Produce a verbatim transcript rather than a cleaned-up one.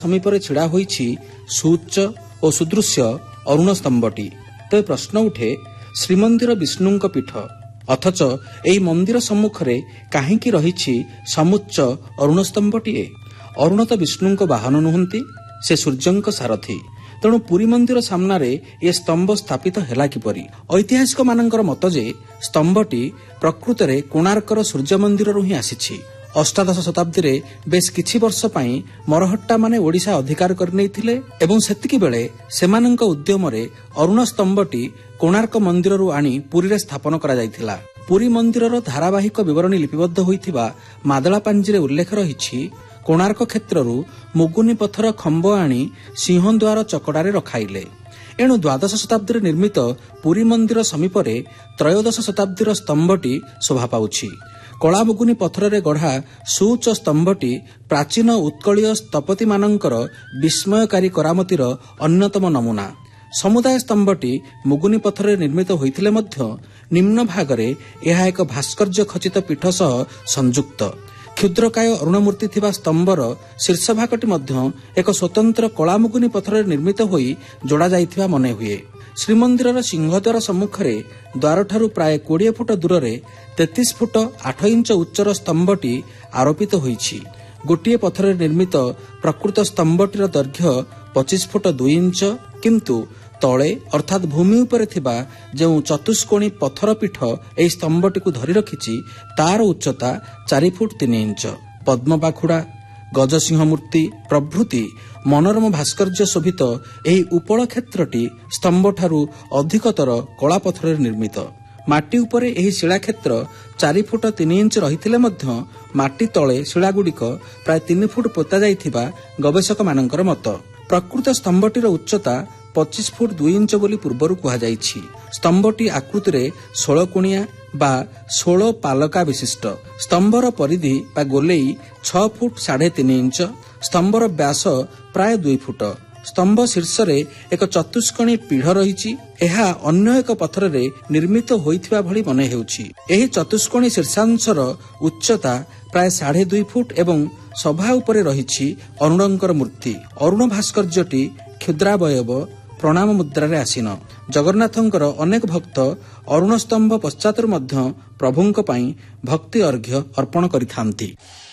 समीपरे छिड़ा होईछि सुउच्च और सुदृश्य अरुण स्तंभटी। तेज प्रश्न उठे श्रीमंदिर विष्णुंक पीठ अथच एई मंदिर सम्मुखरे काहींकि रहिछि समुच्च अरुण स्तंभटीए। अरुण तो विष्णुंक वाहन नुहंती, से सूर्यंक सारथी। तेणु पुरी मंदिर सामनारे ए स्तंभ स्थापित हेला किपरि? ऐतिहासिक मानकर मत जे स्तंभटी प्रकृतरे कोणार्कर सूर्य मंदिररु ही आसिछि। अष्टादश शताब्दी रे बेस किछि वर्ष पई मरहट्टा माने ओडिशा अधिकार करनेइथिले एवं सेतिकी बेले सेमानंक उद्यमरे अरुण स्तंभटी कोणार्क मंदिररु आनी पुरी रे स्थापन करा जायथिला। पुरी मंदिरर धारावाहिक विवरणी लिपिबद्ध होइथिबा मादळा पांजिरे उल्लेख रहिछि कोणार्क क्षेत्ररू मुगुनी पथर खंब आनी सिंहद्वार चकड़ारे रखाइले। एणु द्वादश शताब्दी निर्मित पुरी मंदिर समीपरे त्रयोदश शताब्दीर स्तंभटी शोभा पाउछि। कलामुगुनी पथर गढ़ा सुउच्च स्तंभटी प्राचीन उत्कलीय स्थपति मानकर विस्मयकारी करामतीर अन्यतम नमूना। समुदाय स्तंभटी मुगुनी पथर निर्मित होइथिले मध्य निम्न भागरे एहा एक भास्कर्य खचित पीठ सह संयुक्त। क्षुद्रकाय अरुणमूर्ति थिबा स्तंभर शीर्षभागटी मध्य एक स्वतंत्र कलामुगुनी पथर निर्मित होई जोड़ा जाइथिबा मने हुए। श्रीमंदिरर सिंहद्वार सम्मुखरे द्वारठारु प्राय कोड़े फुट दूरे तेतीस फुट आठ इंच उच्चर स्तंभटी आरोपित होईछि। गोटिए पथर निर्मित प्रकृत स्तंभटीर दैर्घ्य पच्चीस फुट दुई इंच, किंतु तले अर्थात भूमि उपरे थिबा जेउ चतुष्कोणी पथर पीठ एई स्तंभटीकु धरि रखिछि तार उच्चता चार फुट तीन इंच। पद्म पाखुड़ा, गजसिंह मूर्ति प्रभृति मनोरम भास्कर्य शोभित एही उपल क्षेत्रटी स्तंभठारु अधिकतर कला पथर निर्मित। माटी उपरे एही शिला क्षेत्र चार फुट तीन इंच रहिथिले मध्य माटी तले शिलागुड़िक प्राय तीन फुट पोता जाइथिबा गवेषक मानकर मत। प्रकृत स्तंभटीर उच्चता पच्चीस फुट दुई इंच बोली पूर्वरु कहा जाइछि। स्तंभटी आकृतिरे षोल कोणिया बा षोल पालका विशिष्ट। स्तंभर परिधि बा गोलेई छ फुट साढ़े तीन इंच। स्तंभर व्यास प्राय दुई फुट। स्तंभ शीर्षरे एक चतुष्कोणी पीढ़ रहिछि। एहा अन्य एक पथरे निर्मित होइथिबा भली मने हेउछि। एही चतुष्कोणी शीर्षांशर उच्चता प्राय साढ़े दुई फुट एवं सभा उपरे रहिछि अरुणंकर मूर्ति। अरुण भास्कर्यटी क्षुद्रावयव प्रणाम मुद्रारे आसीन। जगन्नाथंकर अनेक भक्त अरुण स्तंभ पश्चातरु मध्य प्रभुंक पई भक्ति अर्घ्य अर्पण करिथांती।